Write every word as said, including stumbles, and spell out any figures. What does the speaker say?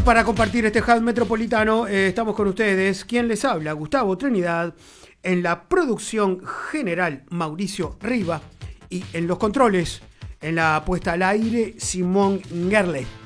para compartir este hub metropolitano, eh, estamos con ustedes. ¿Quién les habla? Gustavo Trinidad. En la producción general, Mauricio Riva. Y en los controles, en la puesta al aire, Simón Gerle.